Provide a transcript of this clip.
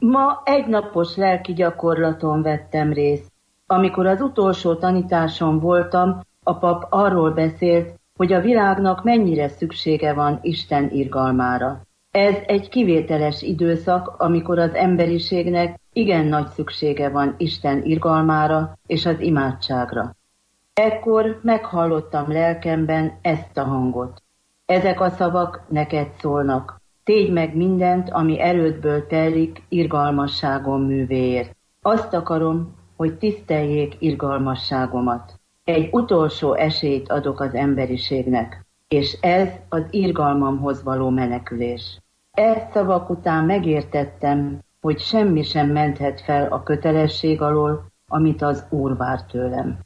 Ma egynapos lelki gyakorlaton vettem részt. Amikor az utolsó tanításon voltam, a pap arról beszélt, hogy a világnak mennyire szüksége van Isten irgalmára. Ez egy kivételes időszak, amikor az emberiségnek igen nagy szüksége van Isten irgalmára és az imádságra. Ekkor meghallottam lelkemben ezt a hangot. Ezek a szavak neked szólnak. Tégy meg mindent, ami erődből telik irgalmasságom művéért. Azt akarom, hogy tiszteljék irgalmasságomat. Egy utolsó esélyt adok az emberiségnek, és ez az irgalmamhoz való menekülés. Szavak után megértettem, hogy semmi sem menthet fel a kötelesség alól, amit az Úr vár tőlem.